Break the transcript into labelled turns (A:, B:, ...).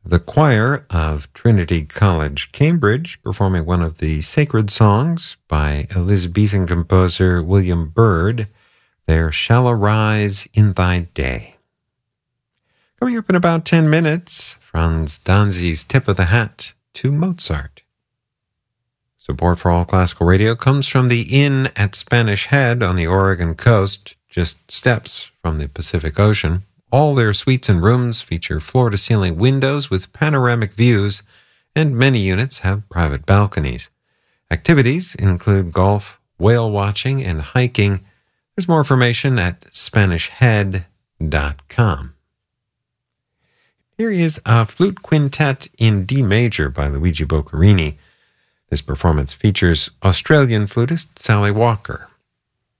A: The choir of Trinity College, Cambridge, performing one of the sacred songs by Elizabethan composer William Byrd, There Shall Arise in Thy Day. Coming up in about 10 minutes, Franz Danzi's Tip of the Hat to Mozart. Support for All Classical Radio comes from the Inn at Spanish Head on the Oregon coast, just steps from the Pacific Ocean. All their suites and rooms feature floor-to-ceiling windows with panoramic views, and many units have private balconies. Activities include golf, whale watching, and hiking. There's more information at SpanishHead.com. Here is a flute quintet in D major by Luigi Boccherini. This performance features Australian flutist Sally Walker.